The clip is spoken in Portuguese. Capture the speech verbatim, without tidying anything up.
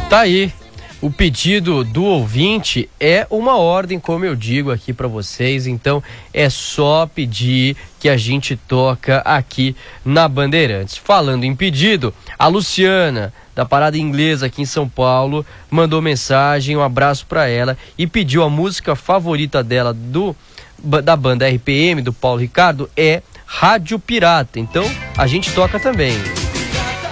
Tá aí. O pedido do ouvinte é uma ordem, como eu digo aqui para vocês, então é só pedir que a gente toca aqui na Bandeirantes. Falando em pedido, a Luciana, da Parada Inglesa aqui em São Paulo, mandou mensagem, um abraço para ela e pediu a música favorita dela do, da banda R P M, do Paulo Ricardo, é Rádio Pirata. Então a gente toca também.